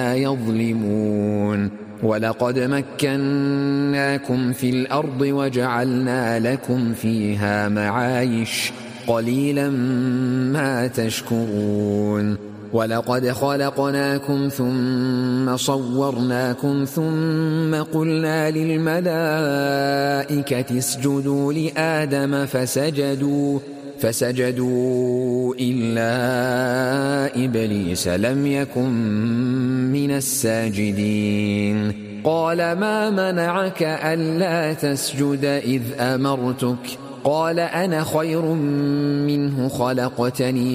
يظلمون ولقد مكناكم في الأرض وجعلنا لكم فيها معايش قليلا ما تشكرون ولقد خلقناكم ثم صورناكم ثم قلنا للملائكة اسجدوا لآدم فسجدوا إلا إبليس لم يكن من الساجدين قال ما منعك ألا تسجد إذ أمرتك قال أنا خير منه خلقتني